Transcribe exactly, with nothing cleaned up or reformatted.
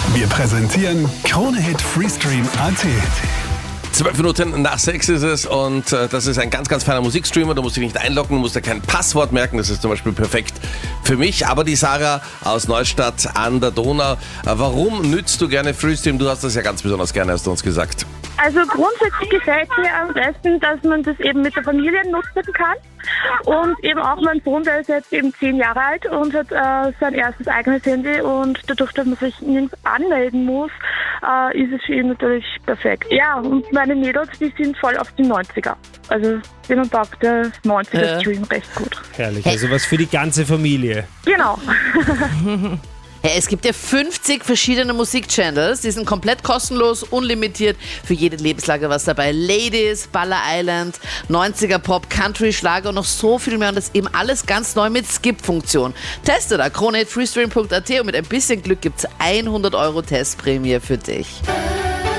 Wir präsentieren Krone-Hit Freestream Punkt at. Zwölf Minuten nach sechs ist es und äh, das ist ein ganz, ganz feiner Musikstreamer. Du musst dich nicht einloggen, du musst dir kein Passwort merken. Das ist zum Beispiel perfekt für mich. Aber die Sarah aus Neustadt an der Donau, äh, warum nützt du gerne Freestream? Du hast das ja ganz besonders gerne, hast du uns gesagt. Also grundsätzlich gefällt mir am besten, dass man das eben mit der Familie nutzen kann. Und eben auch mein Sohn, der ist jetzt eben zehn Jahre alt und hat äh, sein erstes eigenes Handy, und dadurch, dass man sich nirgends anmelden muss, äh, ist es für ihn natürlich perfekt. Ja, und meine Mädels, die sind voll auf die neunziger. Also denen taugt der neunziger-Stream ja. recht gut. Herrlich, also was für die ganze Familie. Genau. Ja, es gibt ja fünfzig verschiedene Musikchannels, die sind komplett kostenlos, unlimitiert, für jede Lebenslage was dabei. Ladies, Baller Island, neunziger Pop, Country, Schlager und noch so viel mehr, und das eben alles ganz neu mit Skip-Funktion. Teste da, Krone Hit Freestream Punkt at, und mit ein bisschen Glück gibt's hundert Euro Testprämie für dich.